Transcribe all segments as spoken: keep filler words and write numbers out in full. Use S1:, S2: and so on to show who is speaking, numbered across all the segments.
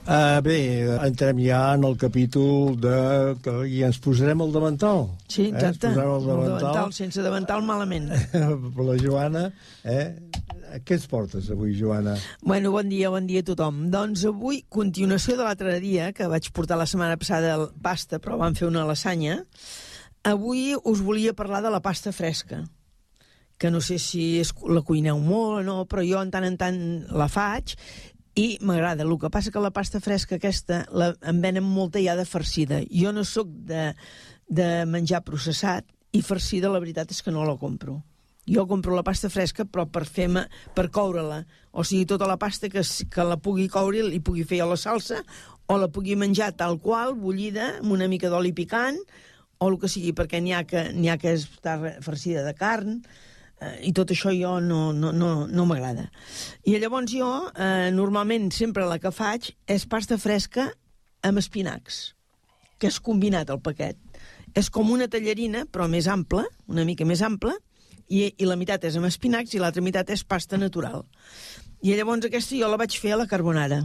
S1: Uh, bé, entrem ja en el capítol de... que i ens posarem el davantal.
S2: Sí, exacte.
S1: Eh? Ens posarem el davantal.
S2: El davantal, sense davantal, malament.
S1: Per la Joana, eh? Què ens portes avui, Joana?
S2: Bueno, bon dia, bon dia a tothom. Doncs avui, continuació de l'altre dia, que vaig portar la setmana passada el pasta, però vam fer una lasanya, avui us volia parlar de la pasta fresca, que no sé si es, la cuineu molt o no, però jo en tant en tant la faig, i m'agrada. El que passa que la pasta fresca aquesta la, en venen molta ja de farcida. Jo no sóc de, de menjar processat i farcida la veritat és que no la compro. Jo compro la pasta fresca però per fer per coure-la. O sigui, tota la pasta que, que la pugui coure i pugui fer a la salsa o la pugui menjar tal qual, bullida, amb una mica d'oli picant o el que sigui, perquè n'hi ha que, n'hi ha que està farcida de carn, i tot això jo no, no, no, no m'agrada. I llavors jo, eh, normalment, sempre la que faig és pasta fresca amb espinacs, que és combinat el paquet. És com una tallarina, però més ampla, una mica més ampla, i, i la meitat és amb espinacs i l'altra meitat és pasta natural. I llavors aquesta jo la vaig fer a la carbonara.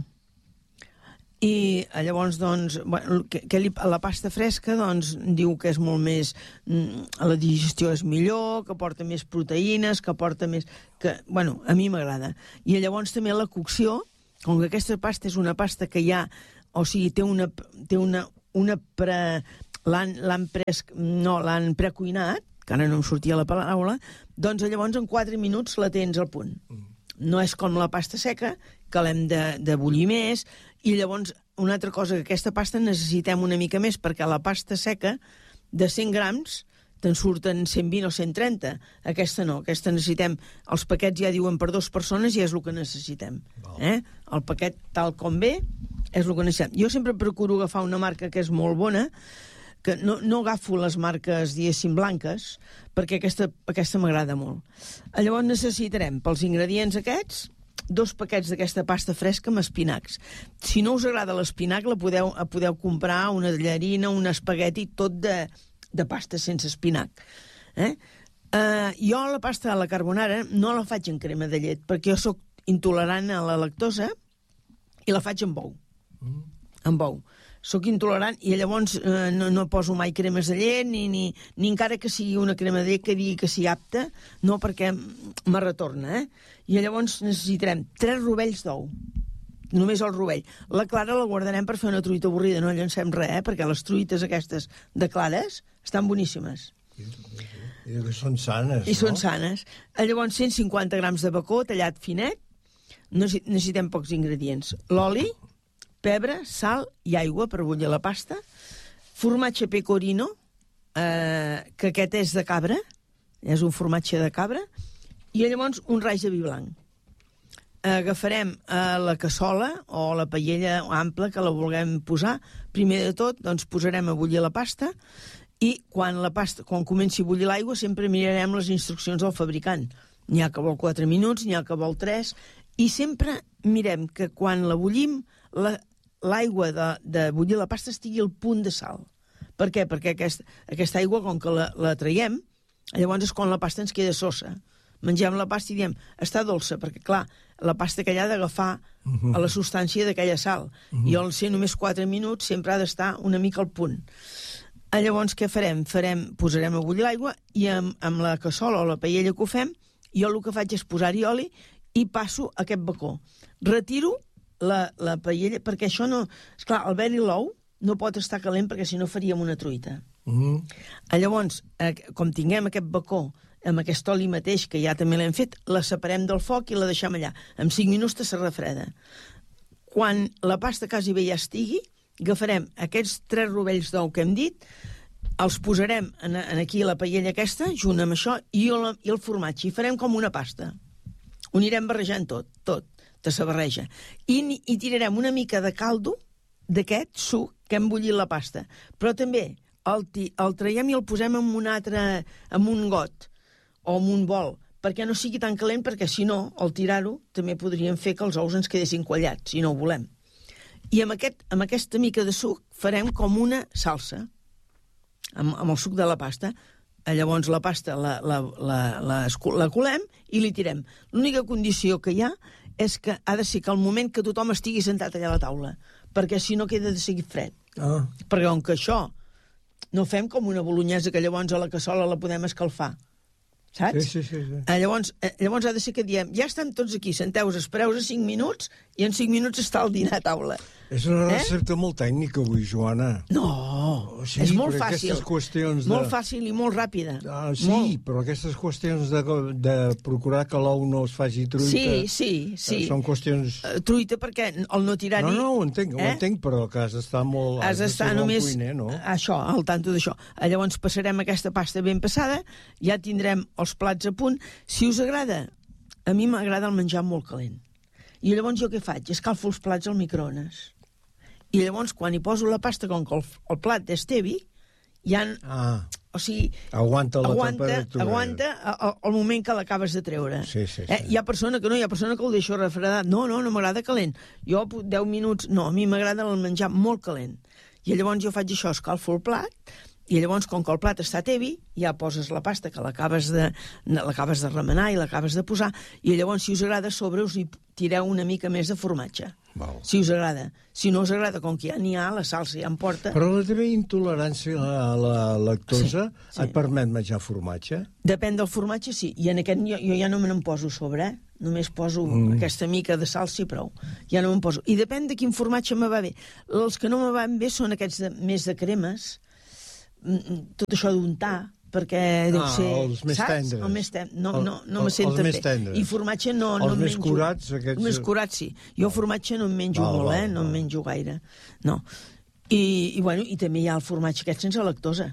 S2: I llavors, doncs, bueno, que, que la pasta fresca, doncs, diu que és molt més... la digestió és millor, que porta més proteïnes, que porta més... que, bueno, a mi m'agrada. I llavors també la cocció, com que aquesta pasta és una pasta que ja... o sigui, té una... té una, una pre... l'han, l'han pres... no, l'han precuinat, que ara no em sortia la paraula, doncs llavors en quatre minuts la tens al punt. No és com la pasta seca, que l'hem de, de bullir més, i llavors una altra cosa, que aquesta pasta necessitem una mica més, perquè la pasta seca de cent grams te'n surten cent vint o cent trenta. Aquesta no, aquesta necessitem, els paquets ja diuen per dues persones i és el que necessitem. Eh? El paquet tal com ve és el que necessitem. Jo sempre procuro agafar una marca que és molt bona, que no, no agafo les marques, diguéssim, blanques, perquè aquesta, aquesta m'agrada molt. Llavors necessitarem, pels ingredients aquests, dos paquets d'aquesta pasta fresca amb espinacs. Si no us agrada l'espinac, la podeu, podeu comprar una tallarina, un espagueti, tot de, de pasta sense espinac. Eh? Uh, jo la pasta a la carbonara no la faig en crema de llet, perquè jo sóc intolerant a la lactosa i la faig amb ou. Mm. Amb ou. Soc intolerant i llavors eh, no, no poso mai cremes de llet, ni, ni, ni encara que sigui una crema de llet que digui que sigui apta, no, perquè me retorna, eh? I llavors necessitarem tres rovells d'ou, només el rovell. La clara la guardarem per fer una truita avorrida, no llancem res, eh? Perquè les truites aquestes de clares estan boníssimes.
S1: I, i, i són sanes,
S2: I
S1: no?
S2: són sanes. Llavors cent cinquanta grams de bacó tallat finet, necessitem pocs ingredients. L'oli, pebre, sal i aigua per bullir la pasta, formatge pecorino, eh, que aquest és de cabra, és un formatge de cabra, i llavors un raig de vi blanc. Agafarem eh, la cassola o la paella ampla que la vulguem posar. Primer de tot, doncs, posarem a bullir la pasta i quan la pasta, quan comenci a bullir l'aigua sempre mirarem les instruccions del fabricant. N'hi ha que vol quatre minuts, n'hi ha que vol tres, i sempre mirem que quan la bullim, la l'aigua de, de bullir la pasta estigui al punt de sal. Per què? Perquè aquest, aquesta aigua, com que la, la traiem, llavors és quan la pasta ens queda sosa. Mengem la pasta i diem, està dolça, perquè, clar, la pasta aquella ha d'agafar uh-huh. a la substància d'aquella sal. Uh-huh. I al ser només quatre minuts sempre ha d'estar una mica al punt. Llavors, què farem? farem posarem a bullir l'aigua i amb, amb la cassola o la paella que ho fem, jo el que faig és posar-hi oli i passo aquest bacó. Retiro La, la paella, perquè això no... Esclar, el verd i l'ou no pot estar calent perquè si no faríem una truita. Mm. Llavors, eh, com tinguem aquest bacó amb aquest oli mateix, que ja també l'hem fet, la separem del foc i la deixem allà. En cinc minuts se refreda. Quan la pasta quasi bé ja estigui, agafarem aquests tres rovells d'ou que hem dit, els posarem en, en aquí a la paella aquesta, junt amb això, i el, i el formatge, i farem com una pasta. Ho anirem barrejant tot, tot. Se barreja. I, i tirarem una mica de caldo d'aquest suc que hem bullit la pasta. Però també el, el traiem i el posem en un altre, en un got o en un bol, perquè no sigui tan calent, perquè si no, al tirar-ho, també podríem fer que els ous ens quedessin quallats, si no ho volem. I amb, aquest, amb aquesta mica de suc farem com una salsa, amb, amb el suc de la pasta. Llavors la pasta la, la, la, la, la colem i li tirem. L'única condició que hi ha és que ha de ser que al moment que tothom estigui sentat allà a la taula, perquè si no queda de seguir fred.
S1: Ah.
S2: Perquè com que això no fem com una bolognesa que llavors a la cassola la podem escalfar, saps?
S1: Sí, sí, sí. sí.
S2: Eh, llavors, eh, llavors ha de ser que diem, ja estem tots aquí, senteu-vos, espereu-vos cinc minuts i en cinc minuts està el dinar a taula.
S1: És una
S2: Eh?
S1: recepta molt tècnica avui, Joana.
S2: No,
S1: Oh, sí,
S2: és molt
S1: però
S2: fàcil.
S1: aquestes qüestions de-
S2: Molt fàcil i molt ràpida.
S1: Ah, sí,
S2: Molt.
S1: però aquestes qüestions de, de procurar que l'ou no es faci truita...
S2: Sí, sí, sí.
S1: eh, Són qüestions...
S2: Eh, truita perquè el no tirar-hi...
S1: No, no, ho entenc, ho
S2: eh?
S1: entenc, però que has d'estar molt...
S2: Has
S1: de
S2: d'estar
S1: ser bon
S2: només
S1: cuiner, no?
S2: això, al tanto d'això. Eh, Llavors passarem aquesta pasta ben passada, ja tindrem els plats a punt. Si us agrada, a mi m'agrada el menjar molt calent. I llavors jo què faig? Escalfo els plats al microones. I llavors, quan hi poso la pasta, com que el, el plat és tevi, ja...
S1: Ah,
S2: O sigui,
S1: aguanta la
S2: aguanta,
S1: temperatura.
S2: aguanta el, el moment que l'acabes de treure.
S1: Sí, sí, sí.
S2: Eh, hi ha persona que no, hi ha persona que el deixo refredat. No, no, no m'agrada calent. Jo, deu minuts... No, a mi m'agrada el menjar molt calent. I llavors jo faig això, escalfo el plat, i llavors, com que el plat està tevi, ja poses la pasta que l'acabes de, l'acabes de remenar i l'acabes de posar, i llavors, si us agrada, a sobre us hi tireu una mica més de formatge.
S1: Val.
S2: Si us agrada. Si no us agrada, com que ja n'hi ha, la salsa ja em porta...
S1: Però la teva intolerància a la lactosa
S2: Sí, sí.
S1: et permet menjar formatge?
S2: Depèn del formatge, sí. I en aquest jo, jo ja no me n'en poso sobre, eh? Només poso mm. aquesta mica de salsa i prou. Ja no me'n poso. I depèn de quin formatge me va bé. Els que no me van bé són aquests de, més de cremes, tot això d'untar, perquè deu
S1: Ah,
S2: ser...
S1: els més
S2: saps?
S1: tendres.
S2: El més ten... No,
S1: El-
S2: no, no me
S1: els
S2: senten
S1: més
S2: bé.
S1: tendres.
S2: I formatge no,
S1: Els
S2: no en
S1: més
S2: menjo.
S1: curats, aquests-
S2: Els més curats, sí. Jo formatge no en menjo
S1: Val,
S2: molt,
S1: val,
S2: eh? No
S1: val.
S2: en menjo gaire. No. I, i, bueno, i també hi ha el formatge aquest sense lactosa.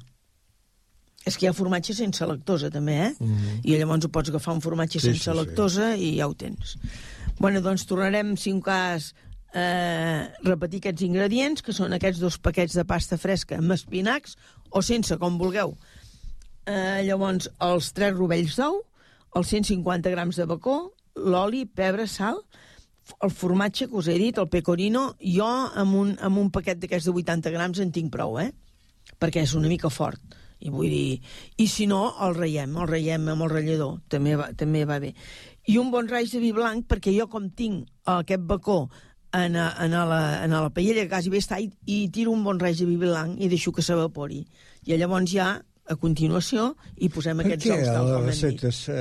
S2: És que hi ha formatge sense lactosa, també, eh?
S1: Mm -hmm.
S2: I llavors ho pots agafar un formatge
S1: Sí,
S2: sense
S1: sí, sí.
S2: lactosa i ja ho tens. Bueno, doncs tornarem, si un cas, eh, repetir aquests ingredients, que són aquests dos paquets de pasta fresca amb espinacs, o sense, com vulgueu. Eh, llavors, els tres rovells d'ou, els cent cinquanta grams de bacó, l'oli, pebre, sal, el formatge que us he dit, el pecorino. Jo amb un, amb un paquet d'aquests de vuitanta grams en tinc prou, eh? Perquè és una mica fort. I vull dir... I si no, el raiem, el raiem amb el ratllador, també va, també va bé. I un bon raig de vi blanc, perquè jo com tinc aquest bacó en, a, en, a la, en a la paella, que quasi bé està, i, i tiro un bon raig de vi blanc i deixo que s'evapori. I llavors ja, a continuació, hi posem
S1: Per
S2: aquests
S1: què
S2: ous
S1: a
S2: tal com
S1: les
S2: hem dit.
S1: receptes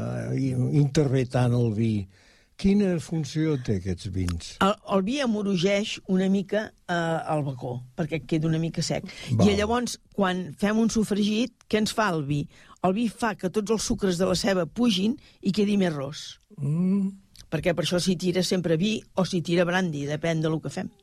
S1: eh, intervé tant el vi? Quina funció té aquests vins?
S2: El, el vi amorogeix una mica eh, el bacó, perquè queda una mica sec.
S1: Val.
S2: I llavors, quan fem un sofregit, què ens fa el vi? El vi fa que tots els sucres de la ceba pugin i quedi més ros.
S1: Mm.
S2: Perquè per això s'hi tira sempre vi o s'hi tira brandy, depèn del que fem.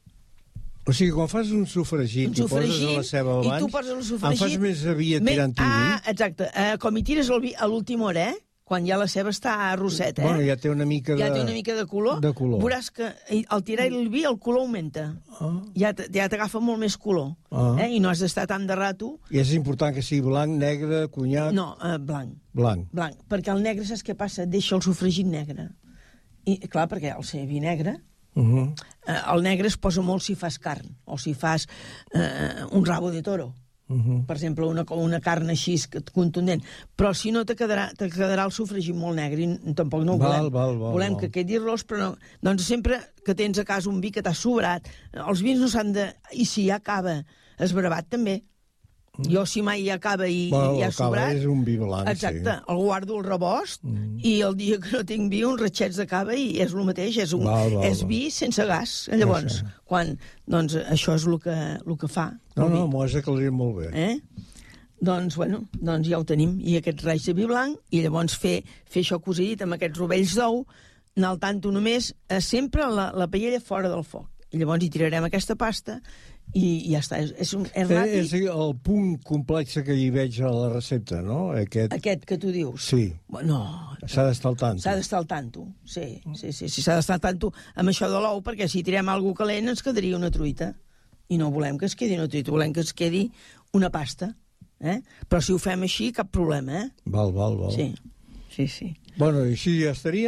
S1: O sigui, quan fas un sofregit,
S2: Un
S1: i poses
S2: sofregit,
S1: la ceba
S2: i
S1: abans,
S2: tu poses el sofregit...
S1: en fas més aviat
S2: Me-
S1: tirant-hi
S2: Ah,
S1: vi?
S2: exacte. Eh, com hi tires el vi a l'última hora, eh? Quan ja la ceba està rosseta, eh?
S1: Bueno, ja té una mica de...
S2: Ja té una mica de color.
S1: de color.
S2: Veuràs que al tirar el vi el color augmenta.
S1: Ah.
S2: Ja t- ja t'agafa molt més color.
S1: Ah.
S2: Eh? I no has d'estar tan de rato.
S1: I és important que sigui blanc, negre, conyac...
S2: No, eh, blanc.
S1: Blanc.
S2: Blanc. Perquè el negre, saps què passa? Deixa el sofregit negre. I, clar, perquè al ser vi negre,
S1: Uh -huh.
S2: eh, el negre es posa molt si fas carn, o si fas eh, un rabo de toro.
S1: Uh -huh.
S2: Per exemple, una, una carn així que- contundent. Però si no, te quedarà, te quedarà el sofregit molt negre i tampoc no ho
S1: Val,
S2: volem.
S1: val, val,
S2: volem
S1: val.
S2: que quedi ros, però no. Doncs sempre que tens a casa un vi que t'ha sobrat, els vins no s'han de... I si ja acaba esbravat, també. Mm. Jo, si mai ja acaba i,
S1: Bueno,
S2: i ja ha
S1: el cava
S2: sobrat...
S1: és un vi blanc,
S2: Exacte,
S1: sí.
S2: el guardo al rebost
S1: Mm.
S2: i el dia que no tinc vi, uns ratxets de cava i és el mateix, és, un,
S1: Val, val,
S2: és
S1: val.
S2: vi sense gas. Llavors,
S1: Sí, sí.
S2: quan... Doncs això és el que, el que fa.
S1: No,
S2: el vi.
S1: no, m'ho has aclarit molt bé.
S2: Eh? Doncs, bueno, doncs ja ho tenim. I aquests raigs de vi blanc, i llavors fer, fer això que us he dit amb aquests rovells d'ou, anar al tanto només, eh, sempre la, la paella fora del foc. I llavors hi tirarem aquesta pasta i, i ja està. És, és, un, és
S1: Eh,
S2: ràpid.
S1: és el punt complex que hi veig a la recepta, no? Aquest...
S2: Aquest que tu dius.
S1: Sí,
S2: No,
S1: s'ha d'estar al tant.
S2: s'ha d'estar al tanto. Sí, sí, sí, sí s'ha d'estar al tanto amb això de l'ou, perquè si tirem alguna cosa calent ens quedaria una truita. I no volem que es quedi una truita, volem que es quedi una pasta. Eh? Però si ho fem així, cap problema, eh?
S1: Val, val, val.
S2: Sí, sí, sí.
S1: Bueno, i així ja estaríem?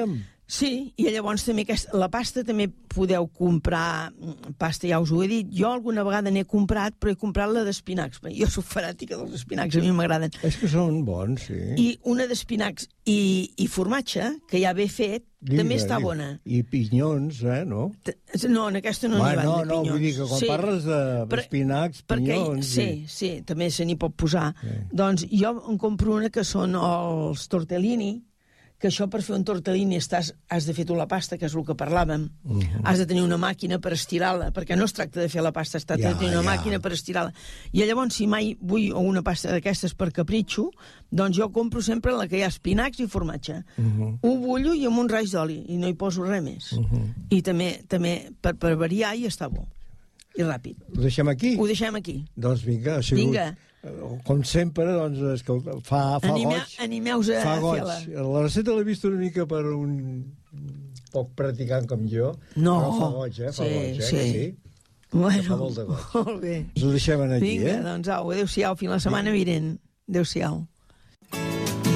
S2: Sí, i llavors també aquesta, la pasta també podeu comprar, pasta ja us ho he dit, jo alguna vegada n'he comprat, però he comprat la d'espinacs. Jo soc fanàtica dels espinacs, a mi m'agraden.
S1: És que són bons, sí.
S2: I una d'espinacs i, i formatge, que ja ve fet,
S1: Digue,
S2: també està
S1: digue.
S2: bona.
S1: I pinyons, eh, no?
S2: No, en aquesta no n'hi van
S1: no,
S2: de pinyons.
S1: No, vull dir que quan
S2: sí,
S1: parles d'espinacs,
S2: per,
S1: pinyons...
S2: Perquè, sí,
S1: i...
S2: sí, també se n'hi pot posar.
S1: Sí.
S2: Doncs jo en compro una que són els tortellini, que això per fer un tortellini estàs, has de fer tu la pasta, que és el que parlàvem. Uh -huh. Has de tenir una màquina per estirar-la, perquè no es tracta de fer la pasta, es tracta ja, de tenir una ja. màquina per estirar-la. I llavors, si mai vull una pasta d'aquestes per capritxo, doncs jo compro sempre la que hi ha espinacs i formatge. Uh -huh. Ho bullo i amb un raig d'oli, i no hi poso res més. Uh -huh. I també, també per, per variar, i està bo. I ràpid.
S1: Ho deixem aquí?
S2: Ho deixem aquí.
S1: Doncs vinga, ha sigut...
S2: Vinga.
S1: Com sempre, doncs, escolta, fa, fa
S2: Anime,
S1: goig.
S2: Animeu-vos a
S1: fa goig.
S2: fer-la.
S1: La receta l'he vist una mica per un poc practicant com jo,
S2: no.
S1: però fa goig, eh? Fa
S2: sí,
S1: goig, eh?
S2: Sí.
S1: Que sí?
S2: Bueno,
S1: que fa molt de goig.
S2: Molt bé.
S1: Ens ho deixem aquí,
S2: Vinga,
S1: eh?
S2: doncs au, adéu-siau, fins la setmana vinent. Adéu-siau.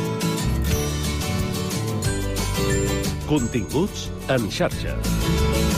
S3: Continguts en xarxa.